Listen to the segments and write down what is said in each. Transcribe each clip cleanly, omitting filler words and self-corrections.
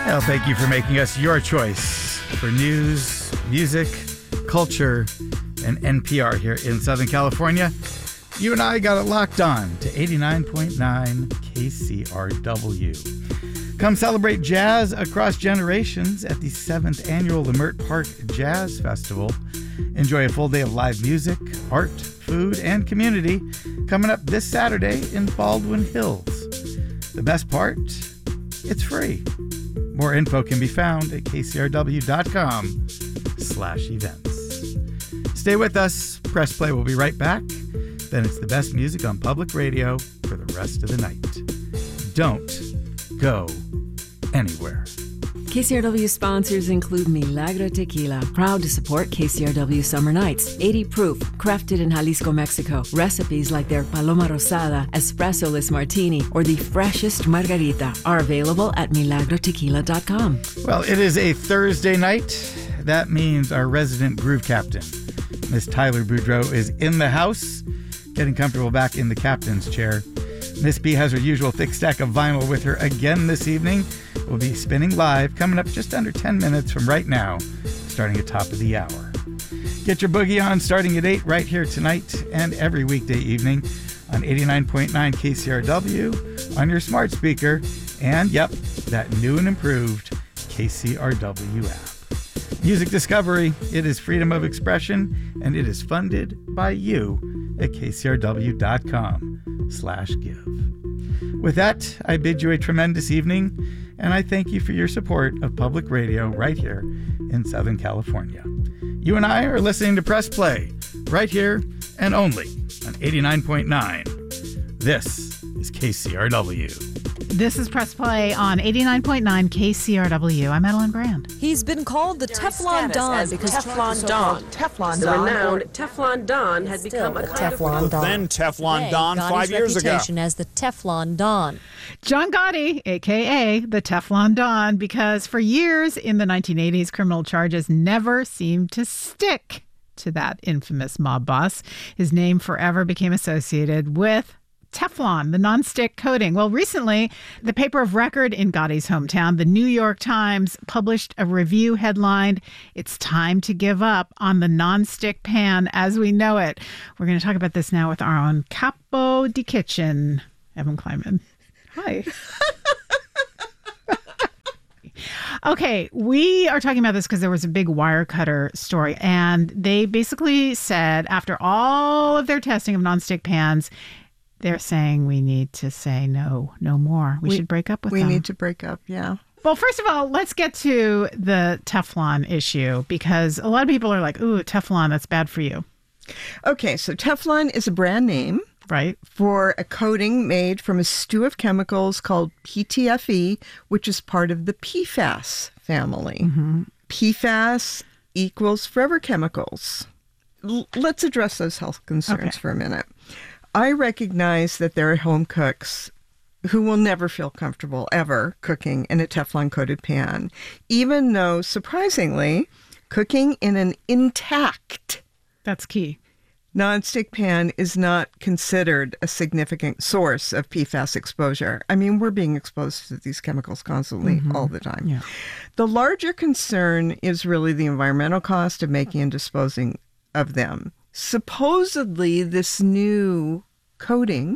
Well, thank you for making us your choice for news, music, culture, and NPR here in Southern California. You and I got it locked on to 89.9 KCRW. Come celebrate jazz across generations at the 7th annual Leimert Park Jazz Festival. Enjoy a full day of live music, art, food, and community coming up this Saturday in Baldwin Hills. The best part? It's free. More info can be found at kcrw.com/events. Stay with us. Press Play will be right back. Then it's the best music on public radio for the rest of the night. Don't go anywhere. KCRW sponsors include Milagro Tequila, proud to support KCRW Summer Nights. 80 proof, crafted in Jalisco, Mexico. Recipes like their Paloma Rosada, Espresso-less Martini, or the freshest Margarita are available at milagrotequila.com. Well, it is a Thursday night. That means our resident groove captain, Miss Tyler Boudreau, is in the house, getting comfortable back in the captain's chair. Miss B has her usual thick stack of vinyl with her again this evening. We'll be spinning live, coming up just under 10 minutes from right now, starting at top of the hour. Get your boogie on starting at 8 right here tonight and every weekday evening on 89.9 KCRW on your smart speaker and, yep, that new and improved KCRW app. Music Discovery, it is freedom of expression, and it is funded by you at kcrw.com/give. With that, I bid you a tremendous evening, and I thank you for your support of public radio right here in Southern California. You and I are listening to Press Play right here and only on 89.9. This is KCRW. This is Press Play on 89.9 KCRW. I'm Madeline Brand. He's been called the Teflon Don because Teflon Don. Teflon Don. The renowned Teflon Don had become a kind Teflon of... Don. Then Teflon Don Gotti's 5 years ago. reputation as the Teflon Don. John Gotti, a.k.a. the Teflon Don, because for years in the 1980s, criminal charges never seemed to stick to that infamous mob boss. His name forever became associated with Teflon, the nonstick coating. Well, recently, the paper of record in Gotti's hometown, the New York Times, published a review headlined, "It's time to give up on the nonstick pan as we know it." We're going to talk about this now with our own capo di kitchen, Evan Kleiman. Hi. Okay, we are talking about this because there was a big Wirecutter story, and they basically said after all of their testing of nonstick pans, they're saying we need to say no more. We should break up with them. We need to break up, yeah. Well, first of all, let's get to the Teflon issue, because a lot of people are like, ooh, Teflon, that's bad for you. Okay, so Teflon is a brand name. Right. For a coating made from a stew of chemicals called PTFE, which is part of the PFAS family. Mm-hmm. PFAS equals forever chemicals. Let's address those health concerns for a minute. I recognize that there are home cooks who will never feel comfortable ever cooking in a Teflon-coated pan, even though, surprisingly, cooking in an intact that's key nonstick pan is not considered a significant source of PFAS exposure. I mean, we're being exposed to these chemicals constantly all the time. Yeah. The larger concern is really the environmental cost of making and disposing of them. Supposedly, this new coating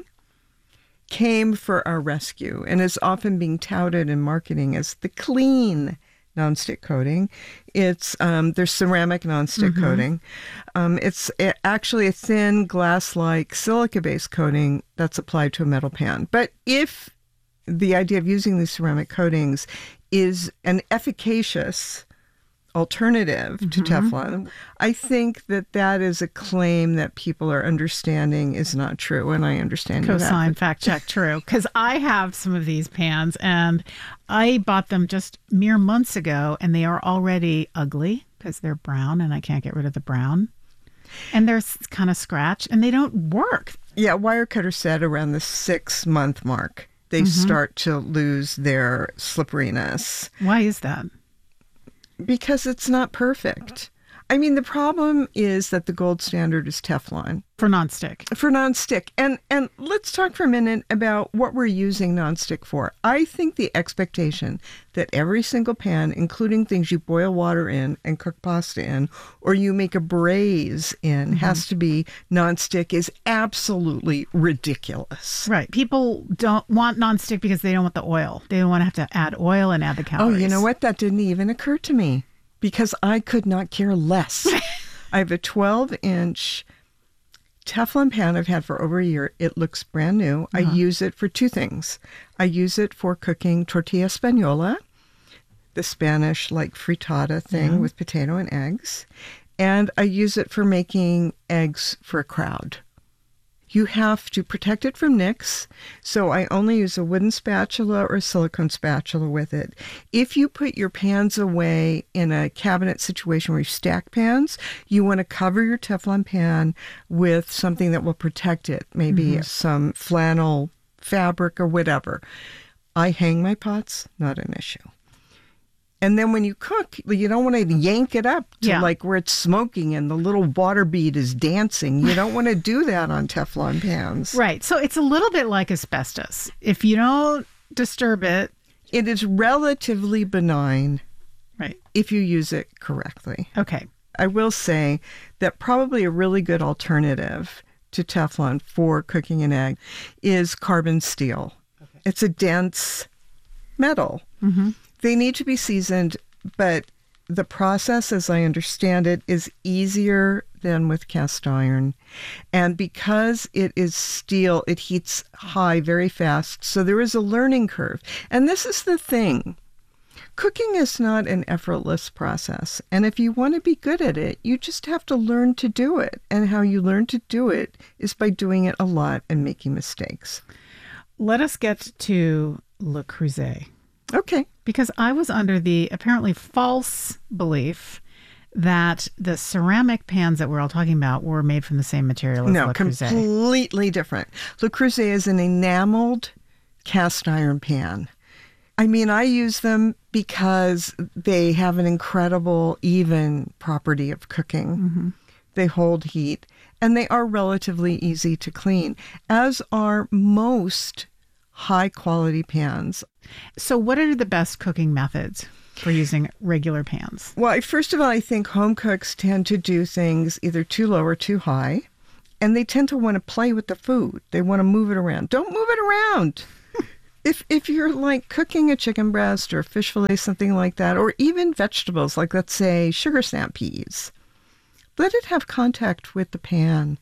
came for our rescue and is often being touted in marketing as the clean nonstick coating. It's there's ceramic nonstick coating. It's actually a thin glass-like silica-based coating that's applied to a metal pan. But if the idea of using these ceramic coatings is an efficacious alternative to Teflon, I think that is a claim that people are understanding is not true, and I understand Cosign, fact check, true. Because I have some of these pans, and I bought them just mere months ago, and they are already ugly because they're brown, and I can't get rid of the brown. And they're kind of scratched, and they don't work. Yeah, Wirecutter said around the 6-month mark, they start to lose their slipperiness. Why is that? Because it's not perfect. I mean, the problem is that the gold standard is Teflon. For nonstick. For nonstick. And let's talk for a minute about what we're using nonstick for. I think the expectation that every single pan, including things you boil water in and cook pasta in, or you make a braise in, has to be nonstick is absolutely ridiculous. Right. People don't want nonstick because they don't want the oil. They don't want to have to add oil and add the calories. Oh, you know what? That didn't even occur to me because I could not care less. I have a 12-inch Teflon pan I've had for over a year. It looks brand new. I use it for two things. I use it for cooking tortilla española, the Spanish like frittata thing with potato and eggs. And I use it for making eggs for a crowd. You have to protect it from nicks, so I only use a wooden spatula or a silicone spatula with it. If you put your pans away in a cabinet situation where you stack pans, you want to cover your Teflon pan with something that will protect it, maybe some flannel fabric or whatever. I hang my pots, not an issue. And then when you cook, you don't want to yank it up to like where it's smoking and the little water bead is dancing. You don't want to do that on Teflon pans. Right. So it's a little bit like asbestos. If you don't disturb it. It is relatively benign. Right. If you use it correctly. Okay. I will say that probably a really good alternative to Teflon for cooking an egg is carbon steel. Okay. It's a dense metal. They need to be seasoned, but the process, as I understand it, is easier than with cast iron. And because it is steel, it heats high very fast. So there is a learning curve. And this is the thing. Cooking is not an effortless process. And if you want to be good at it, you just have to learn to do it. And how you learn to do it is by doing it a lot and making mistakes. Let us get to Le Creuset. Okay. Because I was under the apparently false belief that the ceramic pans that we're all talking about were made from the same material as Le Creuset. No, completely different. Le Creuset is an enameled cast iron pan. I mean, I use them because they have an incredible even property of cooking. They hold heat, and they are relatively easy to clean, as are most high-quality pans. So what are the best cooking methods for using regular pans? Well, first of all, I think home cooks tend to do things either too low or too high, and they tend to want to play with the food. They want to move it around. Don't move it around. If you're like cooking a chicken breast or a fish fillet, something like that, or even vegetables, like let's say sugar snap peas, let it have contact with the pan.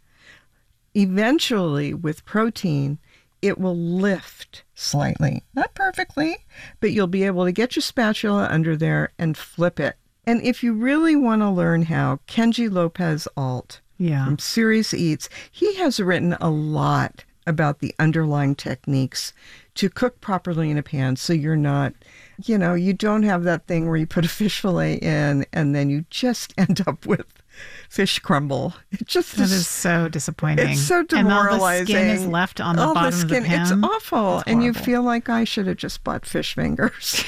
Eventually, with protein, it will lift slightly. Not perfectly, but you'll be able to get your spatula under there and flip it. And if you really want to learn how, Kenji Lopez Alt from Serious Eats, he has written a lot about the underlying techniques to cook properly in a pan so you're not, you don't have that thing where you put a fish fillet in and then you just end up with fish crumble. That is so disappointing. It's so demoralizing. And all the skin is left on the bottom of the pan. It's awful. And you feel like I should have just bought fish fingers.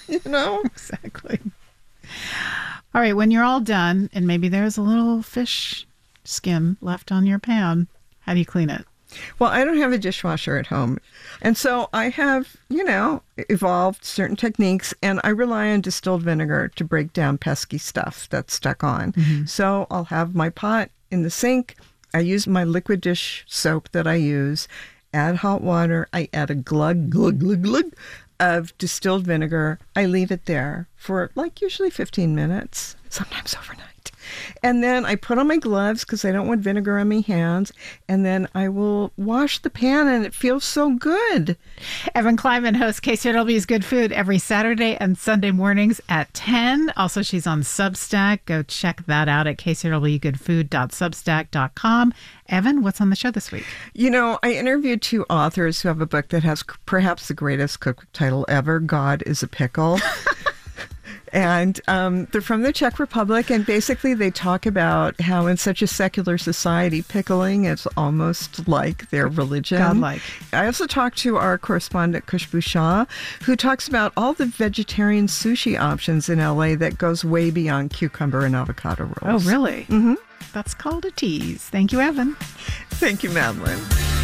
Exactly. All right. When you're all done and maybe there's a little fish skin left on your pan, how do you clean it? Well, I don't have a dishwasher at home. And so I have, evolved certain techniques, and I rely on distilled vinegar to break down pesky stuff that's stuck on. So I'll have my pot in the sink. I use my liquid dish soap that I use, add hot water. I add a glug of distilled vinegar. I leave it there for usually 15 minutes, sometimes overnight. And then I put on my gloves because I don't want vinegar on my hands. And then I will wash the pan, and it feels so good. Evan Kleinman hosts KCRW's Good Food every Saturday and Sunday mornings at 10. Also, she's on Substack. Go check that out at kcrwgoodfood.substack.com. Evan, what's on the show this week? I interviewed two authors who have a book that has perhaps the greatest cookbook title ever, God is a Pickle. And they're from the Czech Republic, and basically they talk about how in such a secular society, pickling is almost like their religion. Godlike. I also talked to our correspondent, Khushbu Shah, who talks about all the vegetarian sushi options in LA that goes way beyond cucumber and avocado rolls. Oh, really? Mm-hmm. That's called a tease. Thank you, Evan. Thank you, Madeline.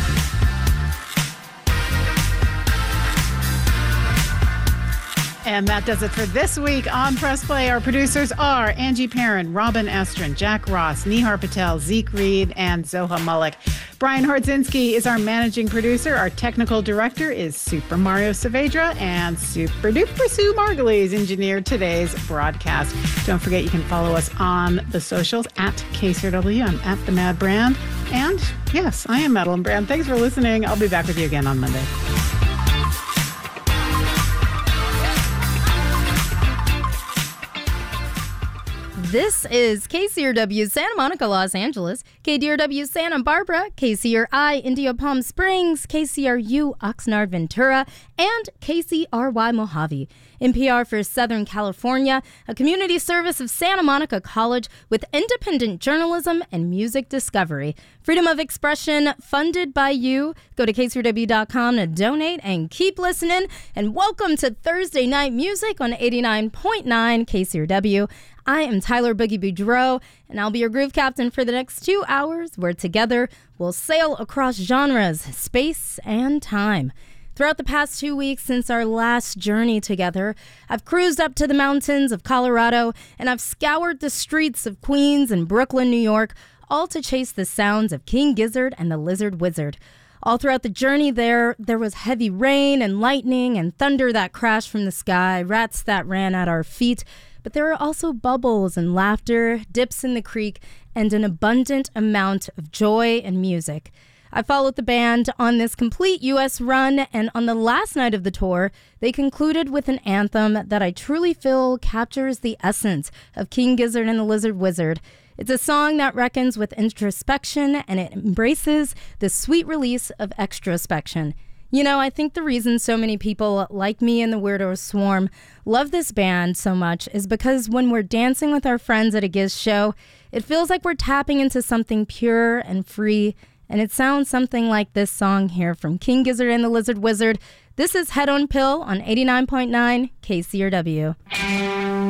And that does it for this week on Press Play. Our producers are Angie Perrin, Robin Estrin, Jack Ross, Nihar Patel, Zeke Reed, and Zoha Mullick. Brian Hordzinski is our managing producer. Our technical director is Super Mario Saavedra, and Super Duper Sue Margulies engineered today's broadcast. Don't forget you can follow us on the socials at KCRW. I'm at The Mad Brand. And yes, I am Madeline Brand. Thanks for listening. I'll be back with you again on Monday. This is KCRW Santa Monica, Los Angeles, KDRW Santa Barbara, KCRI Indio Palm Springs, KCRU Oxnard Ventura, and KCRY Mojave. NPR for Southern California, a community service of Santa Monica College with independent journalism and music discovery. Freedom of expression funded by you. Go to KCRW.com to donate and keep listening. And welcome to Thursday Night Music on 89.9 KCRW. I am Tyler Boogie Boudreau, and I'll be your groove captain for the next 2 hours, where together we'll sail across genres, space, and time. Throughout the past 2 weeks since our last journey together, I've cruised up to the mountains of Colorado, and I've scoured the streets of Queens and Brooklyn, New York, all to chase the sounds of King Gizzard and the Lizard Wizard. All throughout the journey there was heavy rain and lightning and thunder that crashed from the sky, rats that ran at our feet. But there are also bubbles and laughter, dips in the creek, and an abundant amount of joy and music. I followed the band on this complete U.S. run, and on the last night of the tour, they concluded with an anthem that I truly feel captures the essence of King Gizzard and the Lizard Wizard. It's a song that reckons with introspection, and it embraces the sweet release of extrospection. You know, I think the reason so many people like me and the Weirdo Swarm love this band so much is because when we're dancing with our friends at a Giz show, it feels like we're tapping into something pure and free, and it sounds something like this song here from King Gizzard and the Lizard Wizard. This is Head on Pill on 89.9 KCRW.